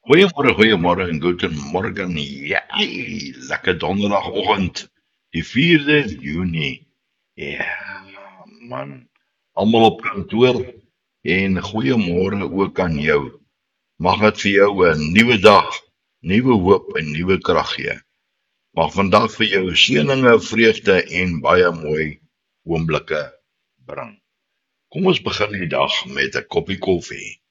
Goeiemôre en goeiemorgen. Ja, lekker donderdagoggend, die 4de Junie. Ja, man, almal op kantoor en goeiemôre ook aan jou. Mag dit vir jou 'n nuwe dag, nuwe hoop en nuwe krag gee. Mag vandag vir jou seëninge, vreugde en baie mooi oomblikke bring. Kom ons begin die dag met 'n koppie koffie.